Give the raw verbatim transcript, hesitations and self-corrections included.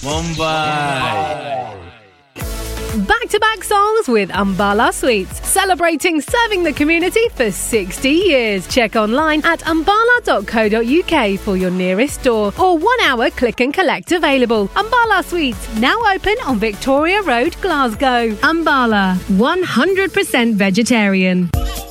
Mumbai. Back-to-back songs with Ambala Sweets, celebrating serving the community for sixty years. Check online at ambala dot co dot uk for your nearest store or one-hour click and collect available. Ambala Sweets, now open on Victoria Road, Glasgow. Ambala, one hundred percent vegetarian.